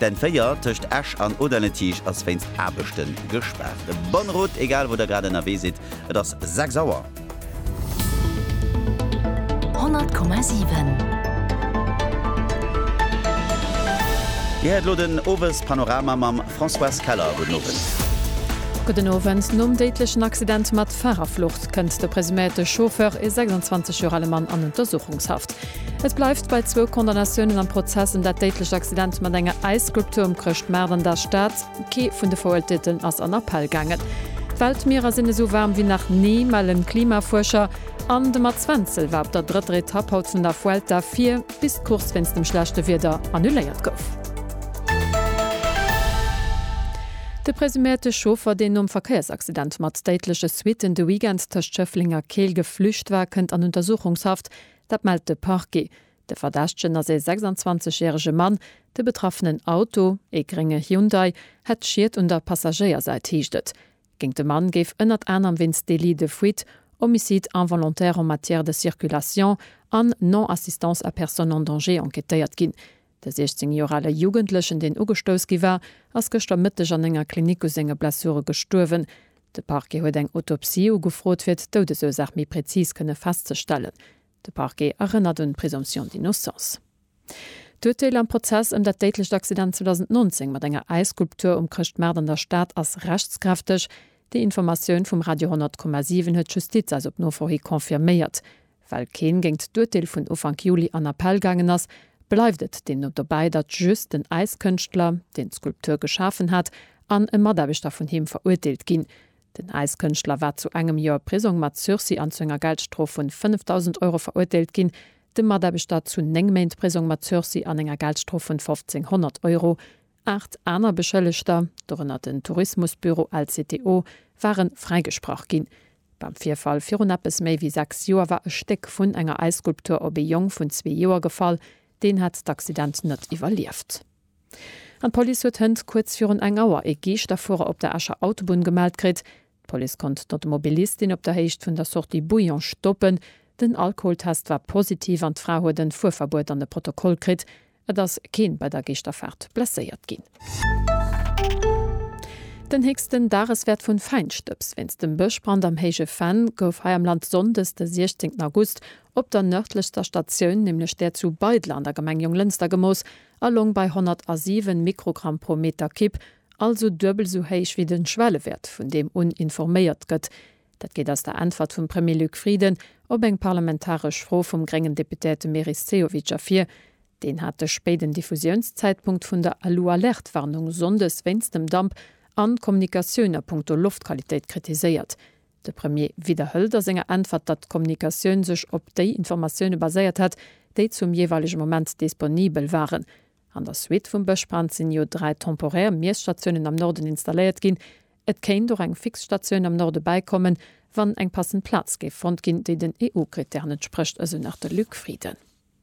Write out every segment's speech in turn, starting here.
Den Feier töcht Asch an Odernetisch als wenn's Abechten gesperrt. Bonrot, egal wo der gerade in der Weh sieht, das 6 sauer. 100,7. Ihr hättet den Oves Panorama mam François Keller genoven. Guten Abend. Nom deitlichen Accident mat Fahrerflucht kënnt der presumerte Chauffeur 26 Jahre Mann an Untersuchungshaft. Es bleibt bei 2 Kondamnationen am Prozess dat deitliche Accident mat enger Eisskulptur umkrcht Mäden der Staat, ke vun de Verurteilten ass an Appell gangen. Weltmeerer sinne so warm wie nach nie mal en Klimaforscher an de Matzwenzel war op der dritte Etappe haut vun der Vuelta 4 bis kurz wenns dem schlechte Wetter annuléiert gouf. De presumierte Chauffeur, den Verkehrsaccident mat deitliche Suite in de Weekend ter Schöfflinger Kehl geflücht war, kënnt an Untersuchungshaft, dat meldt de Parquet. De Verdächtchen as 26-jährige Mann, de betroffenen Auto, e geringe Hyundai, het schiert und der Passagierseit hiechtet. Ging de Mann geef ënnert an am Winst délit de fuite, homicide involontaire en matière de circulation an non-assistance à personne en danger enquêtéiert ginn. Der 16-jährige Jugendlichen, den ugestoß war, als gestern Mittag an enger Klinik aus enger Blessure gestorben. Der Parquet hat eng Autopsie ugefrot wird, Todesursache mi präzis könne festzustellen. Der Parquet erinnert an Präsumption d'innocence. D'Urteil am Prozess dat deitliche Accident 2019 mit enger Eisskulptur umkrcht Mäden der Staat als rechtskräftig. Die Information vom Radio 100,7 hat Justiz als ob nur vorher konfirmiert. Weil kein gingt d'Urteil von Anfang Juli an Appell gegangen ist, bleifdet den not dabei, dat just den Eiskünstler, den Skulpteur geschaffen hat, an e Mordabischter von ihm verurteilt ginn. Den Eiskünstler war zu engem Jahr Prisung mat Sursi an zu enger Geldstrof von 5.000 € verurteilt ginn, dem Mordabischter zu Nengmeint Prisung mat Sursi an enger Geldstrof von 1.500 €. 8 aner Beschëlligter, darunter den Tourismusbüro LCTO, waren freigesprochen ginn. Beim Vierfall 4 bis méi wie 6 Joer war e Steck vun enger Eisskulptur op e Jong vun 2 Joer gefall, den hat d'Accident net evaluiert. An Police huet hënd kurz virun eng Auer e Geich davor op der Ascher Autobahn gemeldt krit. Police kont dort Mobilistin op der Heicht vun der Sortie Bouillon stoppen. Den Alkoholtest war positiv an d'Frau huet den Fuhrverbot an de Protokoll krit, et ass keen bei der Geichterfahrt blesséiert ginn. Den hegsten Dareswert vun Feinstöps, wenns dem Bëchbrand am Heige Fan gouf hai am Land Sondes den 16. August op der nördlichster Station, nämlich der zu Beidler an der Gemeinde Lünster Gemoos, along bei 107 Mikrogramm pro Meter Kipp, also doppelt so heich wie den Schwellewert, von dem uninformiert gëtt. Dat geht aus der Antwort vom Premier Luc Frieden ob eng parlamentarisch Frau vom geringen Deputäte Meris Ceovic 4. Den hat de späten Diffusionszeitpunkt vun der Alu-Alert-Warnung Sondes wenns dem Damp an Kommunikationner punkto Luftqualität kritisiert. Der Premier wiederhölt seine Antwort, dat Kommunikation sich op déi Informationen basiert hat, die zum jeweiligen Moment disponibel waren. An der Suite vum Bëchbrand sind jo 3 temporär Meerstationen am Norden installiert gin. Et kein durch eng Fixstation am Norde beikommen, wann eng passend Platz gefund gin, die den EU-Kriterien entspricht, also nach der Lückfrieden.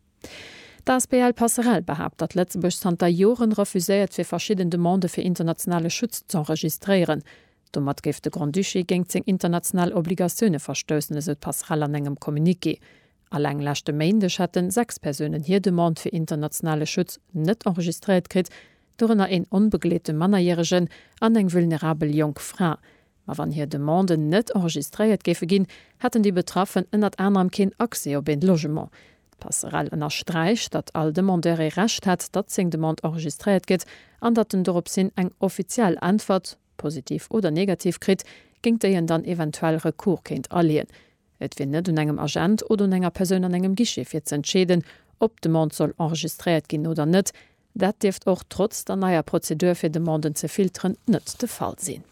Das BL Passerelle behauptet, dat Lettzeburg Santa Joren refuséiert fir verschiedene Demande für internationale Schutz zu enregistrieren. Domat geft de Grand Duché géng zeg international Obligationune verstössen es Passerelle an engem Kommuniqué. Allein lachte Meindech hatten 6 Personen hier Demand für internationale Schutz net enregistriert krit, dornner en unbeglete Mannerjähregen an eng vulnerabel Jungfrau. Ma wann hier Demande net enregistriert gefe ginn, hatten die Betroffen ënnert anderem kein Akse op en Logement. Passerelle ënner Streich, dat all Demandeur recht hat, dat seng Demand enregistriert gët, an dat den dorop sinn eng offiziell Antwort, positiv oder negativ krit, gingt eien dann eventuell Rekur kind alleen. Et wie net un engem Agent oder un enger Person an engem Gische fir ze entschäden, ob de Mand soll enregistriert gin oder net, dat deft auch trotz der naier Prozedur fir de Manden ze filtern net de Fall sinn.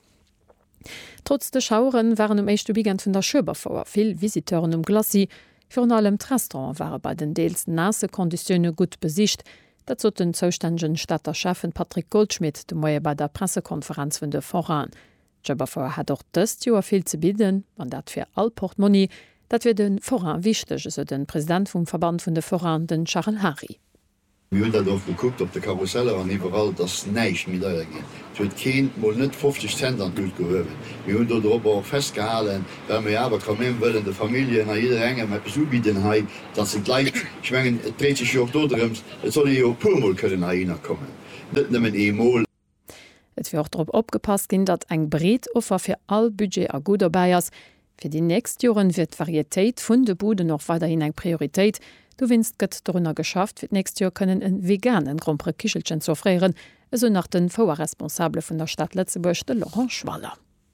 Trotz de Schauren waren eich Weekend vun der Schöberfauer vill Visiteuren Glasi, für allem Restaurant waren bei den deels nasse Konditionne gut besicht, dat zo den zoustägen Stadterschaffen Patrick Goldschmidt de Moie bei der Pressekonferenz vun de Foran. Schöberfauer hat auch dëst Joer viel ze bieden, an dat fir all Portmoni, dat wir den Foran wichteg, eso den Präsident vum Verband vun de Foran, den Charles Harry. Wir haben darauf geguckt, ob der Karusselle an überall das Neich mit gehen. Es wird kein, wohl nicht 50 Cent an Geld gehoben. Wir haben dort auch festgehalten, wenn wir aber kommen wollen, die Familie nach jeder Enge mit Besuch bieten, dass sie gleich, ich meine, es dreht sich auch dort drin, es soll ja auch Pumel können nach ihnen kommen. net nemmmen emol. Et wird auch darauf opgepasst gin, dat eng Bretoffer fir all Budget a gut dabeiiers. Für die nächsten Jahren wird Varietéit vun de Bude noch weiterhin eng Priorität. Du winst gëtt darunter geschafft, wird nächstes Jahr können en veganen Grand Prix Kichelchen zu offrieren, also nach den VR-Responsable von der Stadt Letzeburg, de Laurent Schwaller.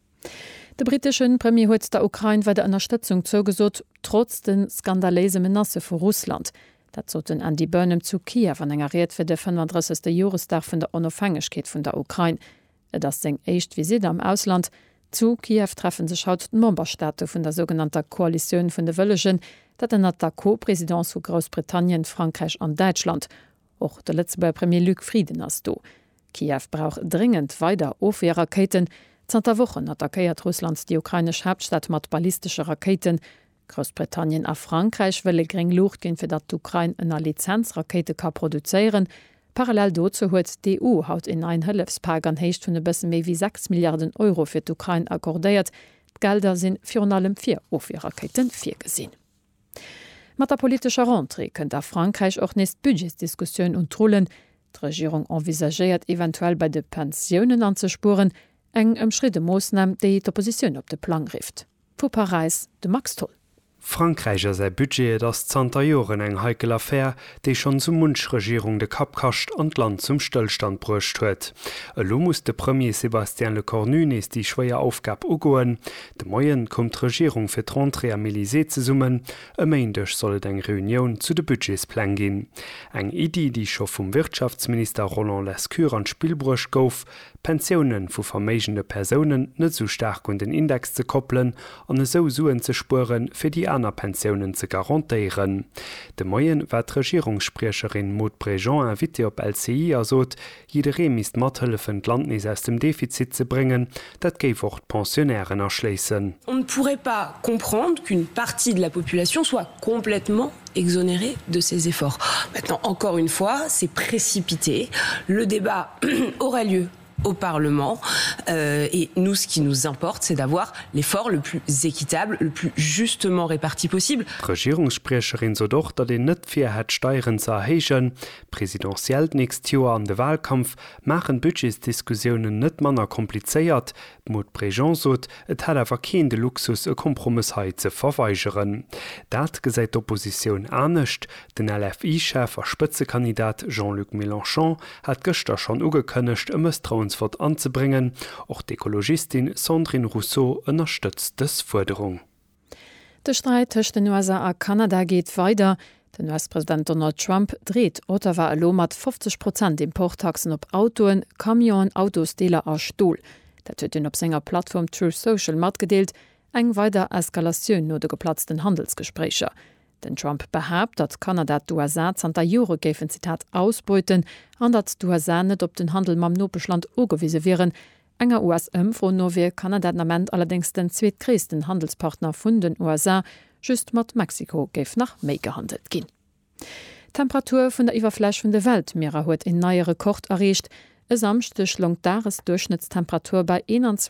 Der britischen Premier huet der Ukraine bei der Unterstützung zugesot, trotz den skandalösen Menace vor Russland. Dat sollten an die Börnem zu Kiew anengeriert für den 35. Jahrestag von der Unabhängigkeit von der Ukraine. Das seng echt Visite am Ausland. Zu Kiew treffen sich haut Memberstaaten von der sogenannten Koalition von der Wëllegen, dat ennner der Co-Präsident zu Großbritannien, Frankreich und Deutschland. Auch der letzte Premier Luc Frieden hast du. Kiew braucht dringend weiter Aufwehrraketen. 10 Wochen attackiert Russland die ukrainische Hauptstadt mit ballistischen Raketen. Großbritannien a Frankreich wëlle gering Luucht gin fir dat d'Ukraine ënner Lizenzrakete ka produzéieren. Parallel dozu huet d'EU haut in ein Hëllefspag an héicht vun e bëssen méi wie 6 Milliarden Euro fir d'Ukraine akkordéiert. Gelder sinn fir allem 4 Ofraketen 4 gesinn. Mat der politischer Rentrée kënnt a Frankreich och nest Budgetdiskussioun und Trullen. D'Regierung envisagéiert eventuell bei de Pensionioen anzuspuren, eng ëmschritte Moosnam déi d'Opposition op de Plan rift. Vo Paris de Max Toll. Frankreicher sei Budget das 10 Joren eng heikel Affaire, déi schon zum Munschregierung de Kap kascht an Land zum Stillstand brucht huet. Lo muss de Premier Sébastien Lecornu nes die schwéier Aufgab ugoen. De Moien kommt Regierung fir d'Rentrée am Élysée ze summen, méindech sollt eng Reunion zu de Budgetsplan gin. Eng Idee, die scho vum Wirtschaftsminister Roland Lescure an Spielbruch gouf, Pensionen vu vermeigende Personen net so stark und den Index ze koppeln an so suen ze spuren fir die aner Pensionen ze garantiieren. De Moien war Regierungssprecherin Maud Brejean invité op LCI asot, jederé mis mathëllefen Landnis aus dem Defizit ze bringen, dat géif auch Pensionären erschleessen. On ne pourrait pas comprendre qu'une partie de la population soit complètement exonérée de ces efforts. Maintenant, encore une fois, c'est précipité. Le débat aura lieu au Parlement et nous, ce qui nous importe, c'est d'avoir l'effort le plus équitable, le plus justement réparti possible. Regierungssprecherin so doch, dat den net fir het Steuern zu erheechen. Präsidentiell nächst Jahr an de Wahlkampf machen Budgetdiskussionen net manner kompliziert. Maud Brejean sot, et hat awer kein de Luxus e Kompromissheit ze verweigeren. Dat gesäit d'Opposition anecht. Den LFI-Chef a Spitzekandidat Jean-Luc Mélenchon hat gëster schon ugekënnecht e Misstrauensvot anzubringen. Auch d'Ekologistin Sandrine Rousseau unterstützt des Forderung. Der Streit zwischen den USA und Kanada geht weiter. Den US-Präsident Donald Trump dreht Ottawa allo mat 50% Importtaxen op Autoen, Kamioen, Autos, Dealer a Stuhl. Dat huet den op senger Plattform Truth Social mat gedeelt, eng weiter Eskalationun no de geplatzten Handelsgesprächer. Den Trump behabt, dat Kanada d'USA 10 Jore géfen Zitat ausbeuten, an dat d'USA net op den Handel mam Nopeschland ugewiese wären. Enger US-Info no wie Kanada-Nament allerdings den zweetgréessten Handelspartner vun den USA, just mat Mexiko géif nach méi gehandelt ginn. Temperatur vun der Iwerfläch vun de Weltmeerer huet en neie Rekord erreicht. E samstech long Jahresdurchschnittstemperatur bei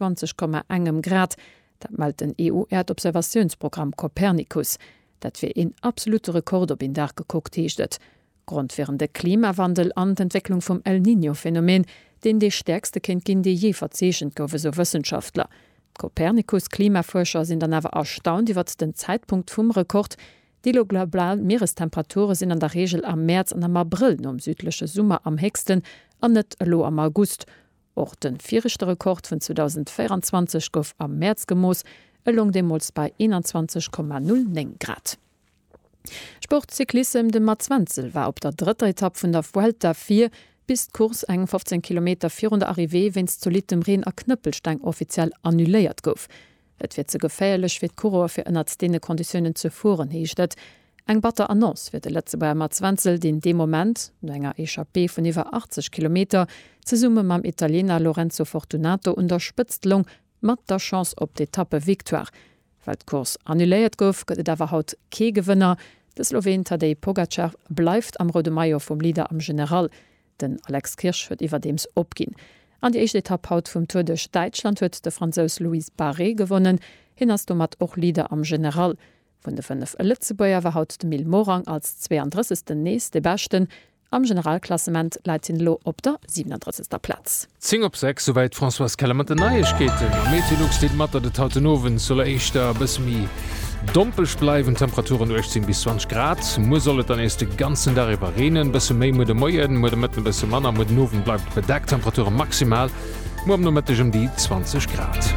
21,1 Grad. Dat meldt den EU-Erdobservationsprogramm Copernicus. Dat fir en absolute Rekord op in Dach geguckt heeschtet. Grund wären de Klimawandel an d'Entwicklung vom El Niño-Phänomen, den de stärkste Kind gin de je verzeschen goufe so Wissenschaftler. Copernicus Klimaforscher sind dann awer erstaunt, iwwer den Zeitpunkt vum Rekord. Die global Meerestemperaturen sind an der Regel am März an am April um südliche Summer am höchsten, an net lo am August. Auch den vierigste Rekord von 2024 gouf am März gemoos, elong demols bei 21,09 Grad. Sportzyklism de Matzwenzel war op der dritte Etappe von der Vuelta 4 bis Kurs eng 15 km 400 Arrivé, wenns zu Litem Reen a Knüppelstein offiziell annuléiert gouf. Et wird ze geféierlech fir d'Kuror fir ënnert dee Konditionen zu fuhren heeschtet. Eng batter Annonce fir de letze bei Matzwenzel den de Moment, no enger Echappé vun iwwer 80 km, ze summe mam Italiener Lorenzo Fortunato unterspëtztlung mat der Chance op d'Etappe Victoire. Weil d'Kurs annuléiert gouf, gëtt dawer haut Keegewënner. De Slowen Tadej Pogacar bleifft am Rode Maier vum Lieder am General. Den Alex Kirsch huet iwwer dems opginn. An die echte Etappe haut vum Tour de Deutschland huet de Franzos Louis Barré gewonnen, hin ass du mat och Lieder am General. Von de 5 Lützebäier war haut de Mil Morang als 32. nächste Bechten, Am Generalklassement leit sinn lo op der 37. Platz. 10 op 6 soweit François Keller mat de Neiechketen. Meteorolog steet mat de Tautenoven soll eichter bis mi dompelsch bleiwen Temperaturen 18 bis 20 Grad. Mo sollet dann erst de ganzen darüber reden, bis méi mo de Moien, mo de mit bis Manner mit Noven bleibt bedeckt Temperaturen maximal. Mo no mit um die 20 Grad. 100,7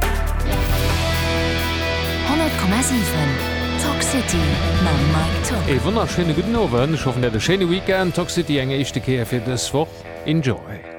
Toxicity ma Mike Top. E wunderschöne guten Nowen, ich hoffe der de schöne Weekend, Toxicity enge echte Kehr fir das Woch. Enjoy.